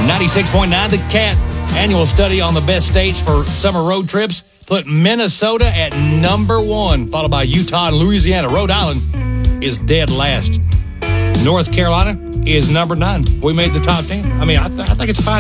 96.9, The Cat annual study on the best states for summer road trips put Minnesota at number 1, followed by Utah and Louisiana. Rhode Island is dead last. North Carolina is number 9. We made the top 10. I mean, I think it's a fine